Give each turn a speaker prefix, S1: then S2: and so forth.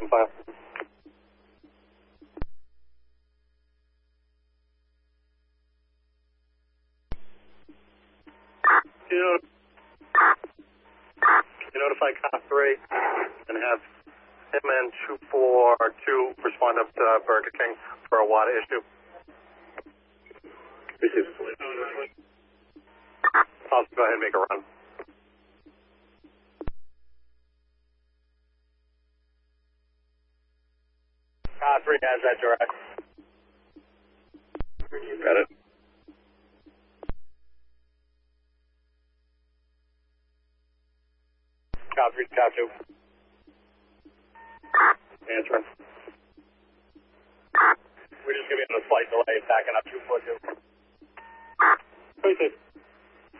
S1: open file. Can you notify Cop 3 and have him and 242 respond up to Burger King for a water issue? I'll go ahead and make a run. Cop 3 has that direct. Got it. Cop 3, Cop 2. Answering. We're just going to be on a slight delay, backing up 242.